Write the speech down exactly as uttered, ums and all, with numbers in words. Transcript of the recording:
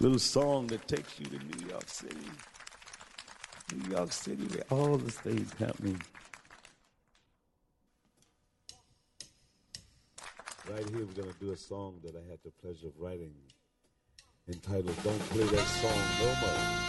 Little song that takes you to New York City. New York City, where all the things happening. Right here, we're going to do a song that I had the pleasure of writing entitled Don't Play That Song No More.